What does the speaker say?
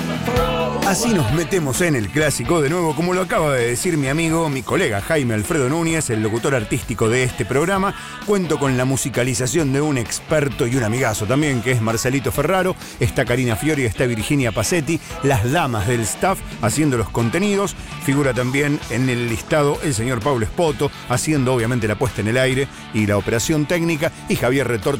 Así nos metemos en el clásico de nuevo, como lo acaba de decir mi amigo, mi colega Jaime Alfredo Núñez, el locutor artístico de este programa. Cuento con la musicalización de un experto y un amigazo también, que es Marcelito Ferraro. Está Karina Fiori, está Virginia Pacetti, las damas del staff haciendo los contenidos. Figura también en el listado el señor Pablo Espoto, haciendo obviamente la puesta en el aire y la operación técnica. Y Javier Retort